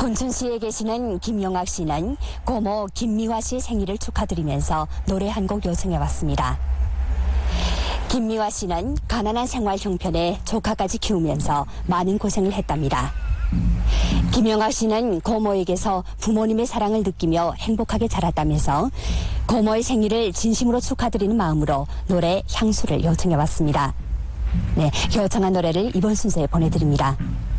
곤천시에 계시는 김영학 씨는 고모 김미화 씨 생일을 축하드리면서 노래 한 곡 요청해 왔습니다. 김미화 씨는 가난한 생활 형편에 조카까지 키우면서 많은 고생을 했답니다. 김영학 씨는 고모에게서 부모님의 사랑을 느끼며 행복하게 자랐다면서 고모의 생일을 진심으로 축하드리는 마음으로 노래 향수를 요청해 왔습니다. 네, 요청한 노래를 이번 순서에 보내드립니다.